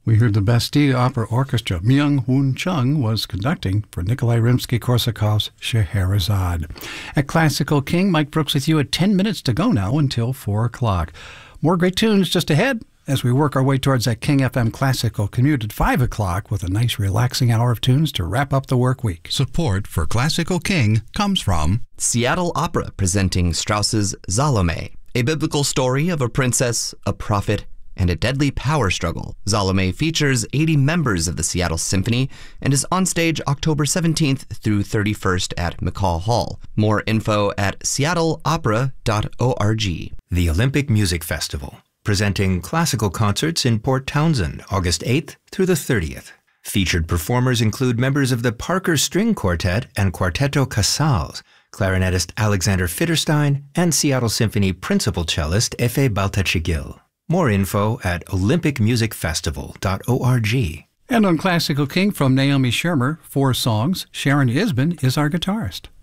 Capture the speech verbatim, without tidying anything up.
We heard the Bastille Opera Orchestra. Myung-Whun Chung was conducting for Nikolai Rimsky-Korsakov's Scheherazade. At Classical King, Mike Brooks with you at ten minutes to go now until four o'clock. More great tunes just ahead as we work our way towards that King F M Classical Commute at five o'clock with a nice relaxing hour of tunes to wrap up the work week. Support for Classical King comes from Seattle Opera presenting Strauss's Salome, a biblical story of a princess, a prophet, and a deadly power struggle. Salome features eighty members of the Seattle Symphony and is on stage October seventeenth through thirty-first at McCall Hall. More info at seattle opera dot org. The Olympic Music Festival, presenting classical concerts in Port Townsend, August eighth through the thirtieth. Featured performers include members of the Parker String Quartet and Quartetto Casals, clarinetist Alexander Fitterstein, and Seattle Symphony principal cellist Efe Baltachigil. More info at olympic music festival dot org. And on Classical King from Naomi Shermer, four songs, Sharon Isbin is our guitarist.